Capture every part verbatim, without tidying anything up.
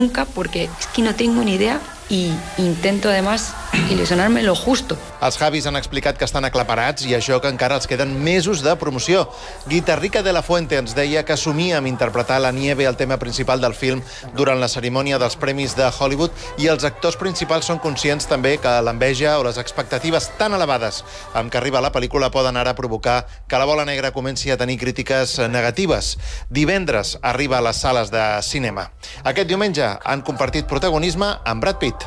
nunca porque es que no tengo ni idea y intento además ilusionarme lo justo. Els Javis han explicat que estan aclaparats i això que encara els queden mesos de promoció. Guitarrica de la Fuente ens deia que somia amb interpretar La Nieve, el tema principal del film, durant la cerimònia dels Premis de Hollywood, i els actors principals són conscients també que l'enveja o les expectatives tan elevades amb què arriba la pel·lícula poden ara provocar que La Bola Negra comenci a tenir crítiques negatives. Divendres arriba a les sales de cinema. Aquest diumenge han compartit protagonisme amb Brad Pitt.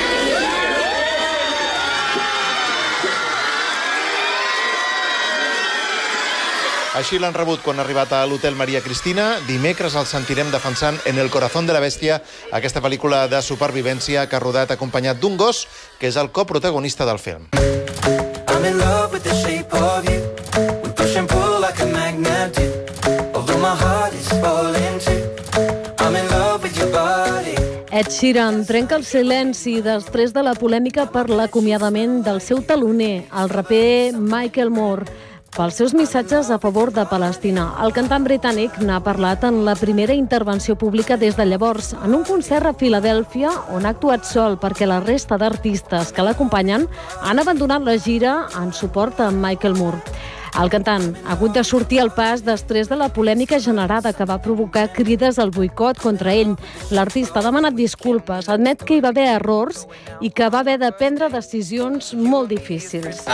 Així l'han rebut quan ha arribat a l'Hotel Maria Cristina. Dimecres el sentirem defensant En el corazón de la bestia, aquesta pel·lícula de supervivència que ha rodat acompanyat d'un gos, que és el coprotagonista del film. I'm in love with the shape of you. We push and pull like a magnet do. Although my heart is falling too. I'm in love with your body. Ed Sheeran trenca el silenci després de la polèmica per l'acomiadament del seu taloner, el raper Michael Moore, pels seus missatges a favor de Palestina. El cantant britànic n'ha parlat en la primera intervenció pública des de llavors, en un concert a Filadèlfia, on ha actuat sol perquè la resta d'artistes que l'acompanyen han abandonat la gira en suport a Michael Moore. El cantant ha hagut de sortir al pas després de la polèmica generada que va provocar crides al boicot contra ell. L'artista ha demanat disculpes, admet que hi va haver errors i que va haver de prendre decisions molt difícils.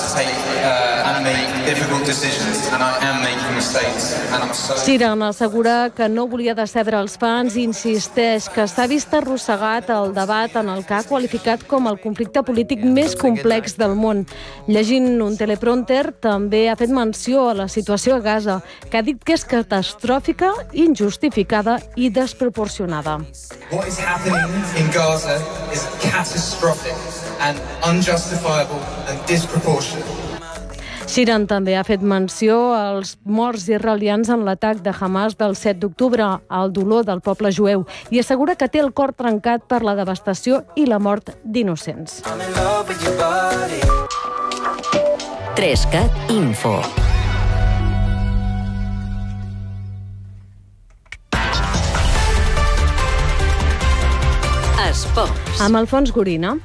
Sheeran assegura que no volia decebre els fans i insisteix que s'ha vist arrossegat al debat en el que ha qualificat com el conflicte polític més complex del món. Llegint un teleprompter, també ha fet menció a la situació a Gaza, que ha dit que és catastròfica, injustificada i desproporcionada. What is happening in Gaza is catastrophic and unjustifiable and disproportionate. Sheeran també ha fet menció als morts israelians en l'atac de Hamas del set d'octubre, al dolor del poble jueu, i assegura que té el cor trencat per la devastació i la mort d'innocents. Trescat Info. Esports. Amb Alfons Gorina.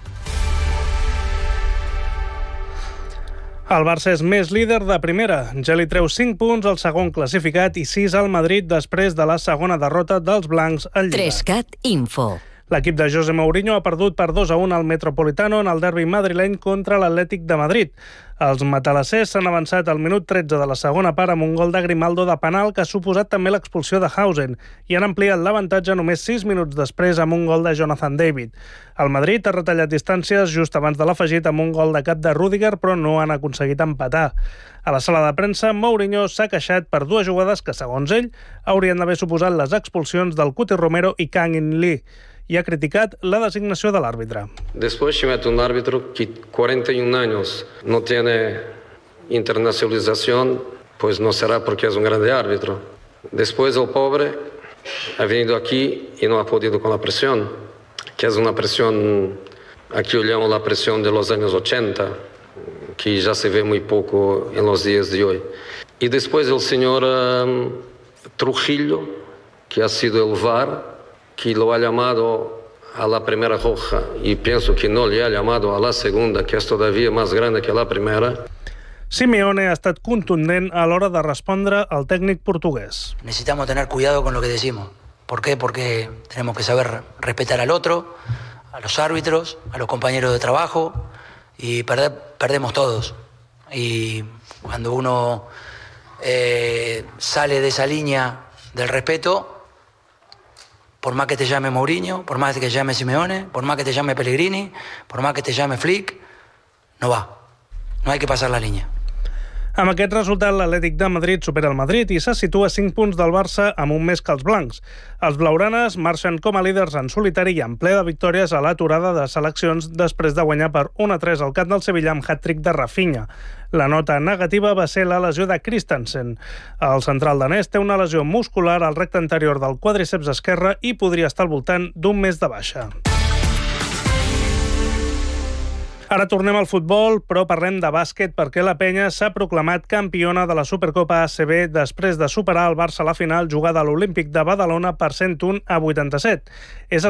El Barça és més líder de primera. Ja li treu cinc punts al segon classificat i sis al Madrid després de la segona derrota dels blancs al Lliga. Trescat Info. L'equip de José Mourinho ha perdut per dos a un al Metropolitano en el derbi madrileny contra l'Atlètic de Madrid. Els matalassers s'han avançat al minut tretze de la segona part amb un gol de Grimaldo de penal que ha suposat també l'expulsió de Hausen i han ampliat l'avantatge només sis minuts després amb un gol de Jonathan David. El Madrid ha retallat distàncies just abans de l'afegit amb un gol de cap de Rüdiger, però no han aconseguit empatar. A la sala de premsa, Mourinho s'ha queixat per dues jugades que, segons ell, haurien d'haver suposat les expulsions del Cuti Romero i Kang In Lee, y ha criticado la designación del árbitro. Después se mete un árbitro que cuarenta y un años no tiene internacionalización, pues no será porque es un grande árbitro. Después el pobre ha venido aquí y no ha podido con la presión, que es una presión, aquí yo llamo la presión de los años ochenta, que ya se ve muy poco en los días de hoy. Y después el señor um, Trujillo, que ha sido el V A R, que lo ha llamado a la primera roja y pienso que no le ha llamado a la segunda, que es todavía más grande que la primera. Simeone ha estat contundent a l'hora de respondre al técnico portugués. Necesitamos tener cuidado con lo que decimos. ¿Por qué? Porque tenemos que saber respetar al otro, a los árbitros, a los compañeros de trabajo, y perder, perdemos todos. Y cuando uno eh, sale de esa línea del respeto, por más que te llame Mourinho, por más que te llame Simeone, por más que te llame Pellegrini, por más que te llame Flick, no va. No hay que pasar la línea. Amb aquest resultat, l'Atlètic de Madrid supera el Madrid i se situa a cinc punts del Barça amb un més que els blancs. Els blaugranes marxen com a líders en solitari i en ple de victòries a l'aturada de seleccions després de guanyar per un a tres al camp del Sevilla amb hat-trick de Rafinha. La nota negativa va ser la lesió de Christensen. El central danès té una lesió muscular al recte anterior del quadríceps esquerre i podria estar al voltant d'un mes de baixa. Ara tornem al futbol, però parlem de bàsquet perquè la Penya s'ha proclamat campiona de la Supercopa A C B després de superar el Barça a la final jugada a l'Olímpic de Badalona per cent un a vuitanta-set. És el